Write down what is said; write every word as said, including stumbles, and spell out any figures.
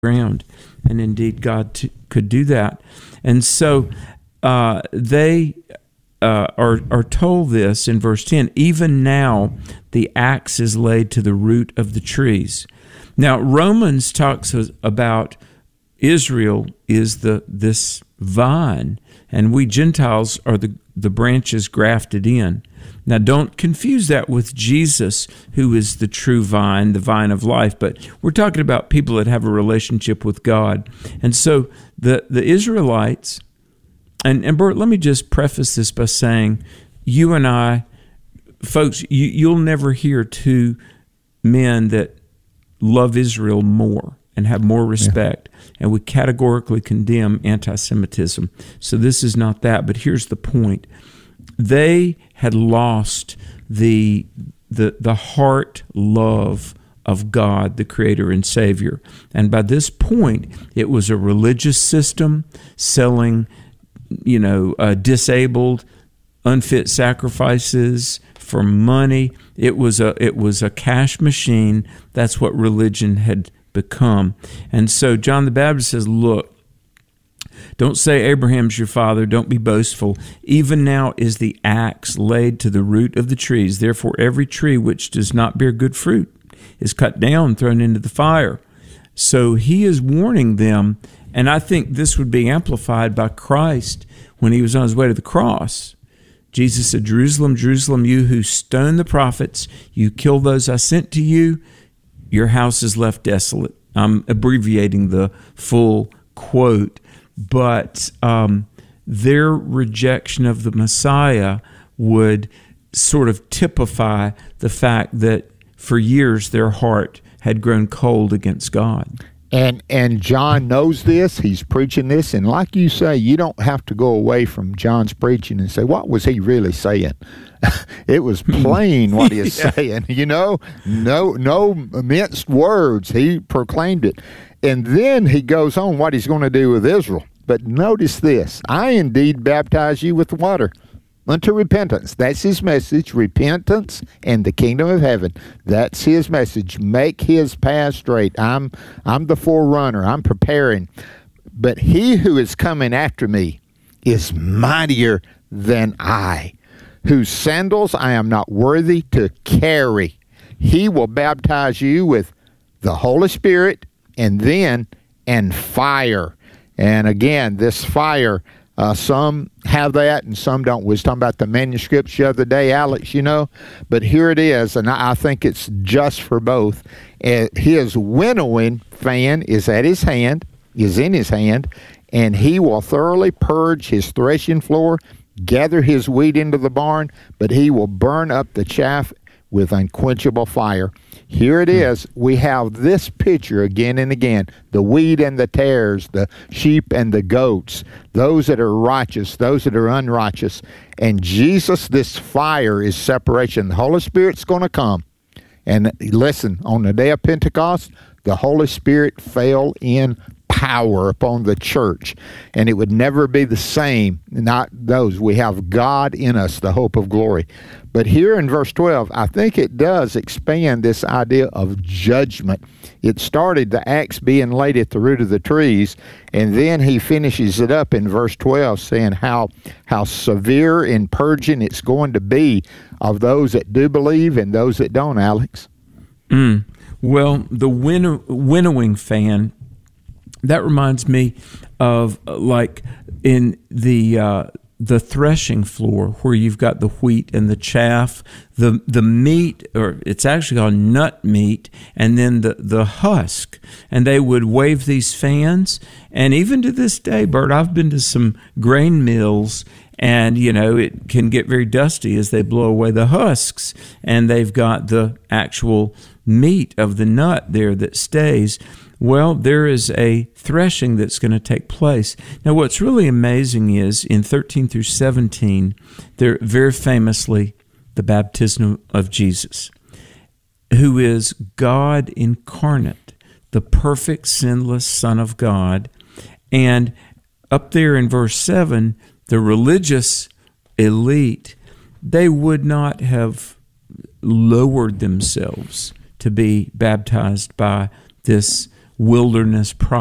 ground. And indeed, God t- could do that. And so uh, they uh, are, are told this in verse ten, even now the axe is laid to the root of the trees. Now, Romans talks about Israel is the this vine, and we Gentiles are the, the branches grafted in. Now, don't confuse that with Jesus, who is the true vine, the vine of life. But we're talking about people that have a relationship with God. And so the, the Israelites, and, and Bert, let me just preface this by saying, you and I, folks, you, you'll never hear two men that love Israel more and have more respect. Yeah. And we categorically condemn anti-Semitism. So this is not that, but here's the point. They had lost the, the the heart love of God, the Creator and Savior. And by this point, it was a religious system selling, you know, uh, disabled, unfit sacrifices for money. It was a it was a cash machine. That's what religion had become. And so John the Baptist says, look, don't say Abraham's your father. Don't be boastful. Even now is the axe laid to the root of the trees. Therefore, every tree which does not bear good fruit is cut down, thrown into the fire. So he is warning them, and I think this would be amplified by Christ when he was on his way to the cross. Jesus said, Jerusalem, Jerusalem, you who stone the prophets, you kill those I sent to you, your house is left desolate. I'm abbreviating the full quote. But um, their rejection of the Messiah would sort of typify the fact that for years their heart had grown cold against God. And and John knows this. He's preaching this. And like you say, you don't have to go away from John's preaching and say, what was he really saying? It was plain what he is yeah. saying, you know, no, no minced words. He proclaimed it. And then he goes on what he's going to do with Israel. But notice this, I indeed baptize you with water unto repentance. That's his message, repentance and the kingdom of heaven. That's his message. Make his path straight. I'm I'm the forerunner. I'm preparing. But he who is coming after me is mightier than I, whose sandals I am not worthy to carry. He will baptize you with the Holy Spirit and then and fire. And again, this fire, uh, some have that and some don't. We was talking about the manuscripts the other day, Alex, you know. But here it is, and I, I think it's just for both. Uh, his winnowing fan is at his hand, is in his hand, and he will thoroughly purge his threshing floor, gather his wheat into the barn, but he will burn up the chaff with unquenchable fire. Here it is. We have this picture again and again. The wheat and the tares, the sheep and the goats, those that are righteous, those that are unrighteous. And Jesus, this fire is separation. The Holy Spirit's going to come. And listen, on the day of Pentecost, the Holy Spirit fell in power upon the church, and it would never be the same. Not those. We have God in us, the hope of glory. But here in verse twelve, I think it does expand this idea of judgment. It started the axe being laid at the root of the trees, and then he finishes it up in verse twelve, saying how how severe in purging it's going to be of those that do believe and those that don't, Alex. Mm. Well, the winnow, winnowing fan, that reminds me of like in the uh, the threshing floor where you've got the wheat and the chaff, the the meat, or it's actually called nut meat, and then the, the husk. And they would wave these fans. And even to this day, Bert, I've been to some grain mills, and, you know, it can get very dusty as they blow away the husks. And they've got the actual meat of the nut there that stays. Well, there is a threshing that's going to take place. Now, what's really amazing is in thirteen through seventeen, there very famously the baptism of Jesus, who is God incarnate, the perfect, sinless Son of God. And up there in verse seven, the religious elite, they would not have lowered themselves to be baptized by this wilderness